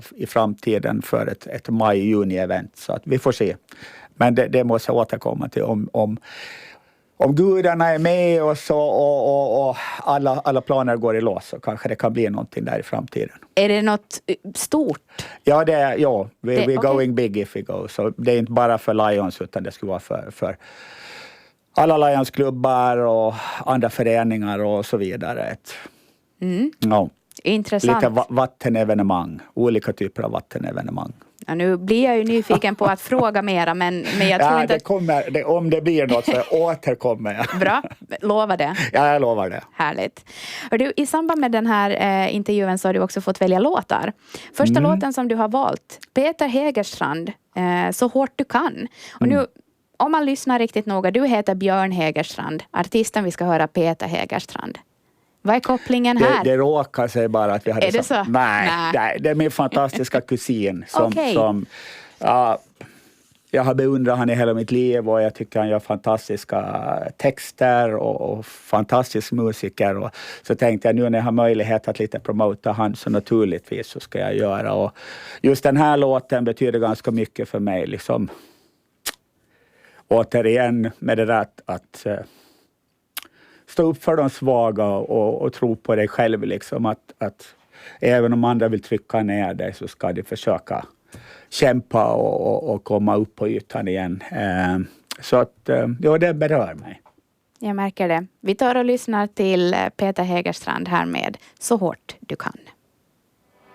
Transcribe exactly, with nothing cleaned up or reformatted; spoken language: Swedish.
i framtiden för ett, ett maj-juni-event. Så att vi får se. Men det, det måste jag återkomma till om, om, om gudarna är med oss och, och, och, och alla, alla planer går i lås, så kanske det kan bli någonting där i framtiden. Är det något stort? Ja, det är, ja we, det, we're okay. going big if we go. Så det är inte bara för Lions, utan det skulle vara för, för alla Lions-klubbar och andra föreningar och så vidare. Mm. Ja. Intressant. Lite vattenevenemang, olika typer av vattenevenemang. Ja, nu blir jag ju nyfiken på att fråga mera, men, men jag tror ja, inte det kommer, det, om det blir något så återkommer jag. Bra, lova det. Ja, jag lovar det. Härligt. Och du, i samband med den här eh, intervjun så har du också fått välja låtar. Första mm. låten som du har valt, Peter Hägerstrand, eh, Så hårt du kan. Och nu, mm. om man lyssnar riktigt noga, du heter Björn Hägerstrand. Artisten vi ska höra, Peter Hägerstrand. Vad är kopplingen här? Det, det råkar sig bara att vi hade... Är det så? så? Nej, Nej. nej, det är min fantastiska kusin som... Okay. som ja, jag har beundrat han i hela mitt liv och jag tycker han gör fantastiska texter och, och fantastisk musiker. Och så tänkte jag nu när jag har möjlighet att lite promota han, så naturligtvis så ska jag göra. Och just den här låten betyder ganska mycket för mig. Liksom, återigen med det där att... att stå upp för de svaga och, och tro på dig själv. Liksom, att, att även om andra vill trycka ner dig så ska du försöka kämpa och, och, och komma upp på ytan igen. Eh, så att eh, ja, det berör mig. Jag märker det. Vi tar och lyssnar till Peter Hägerstrand här med Så hårt du kan.